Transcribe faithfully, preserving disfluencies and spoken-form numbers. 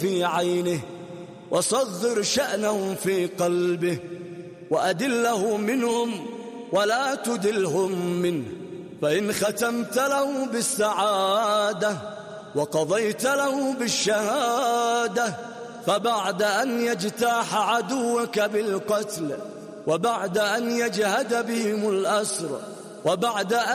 في عينه وصغر شأنهم في قلبه وأدله منهم ولا تدلهم منه. فإن ختمت له بالسعادة وقضيت له بالشهادة فبعد أن يجتاح عدوك بالقتل وبعد أن يجهد بهم الأسر وبعد أن